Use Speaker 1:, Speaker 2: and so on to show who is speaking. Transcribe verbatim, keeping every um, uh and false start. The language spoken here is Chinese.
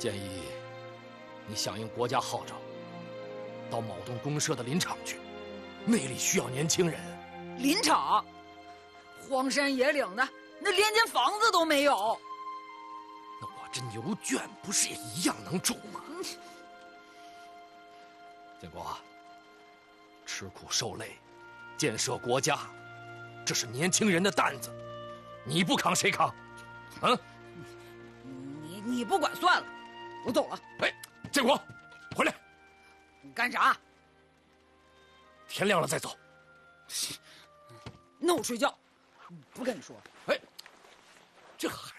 Speaker 1: 建议你响应国家号召，到某栋公社的林场去，那里需要年轻人。
Speaker 2: 林场，荒山野岭的，那连间房子都没有。
Speaker 1: 那我这牛圈不是也一样能住吗？嗯、建国，吃苦受累，建设国家，这是年轻人的担子，你不扛谁扛？啊？
Speaker 2: 你你不管算了，我走了。
Speaker 1: 哎，建国，回来！
Speaker 2: 你干啥？
Speaker 1: 天亮了再走。
Speaker 2: 那我睡觉，不跟你说。
Speaker 1: 哎，这孩